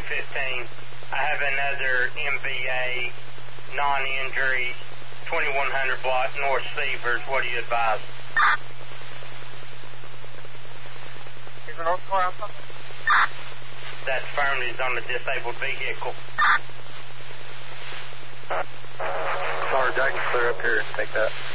315. I have another MVA, non-injury, 2100 block, North Seavers. What do you advise? Is it North Alpha? That's firm. He's on the disabled vehicle. Sarge, I can clear up here and take that.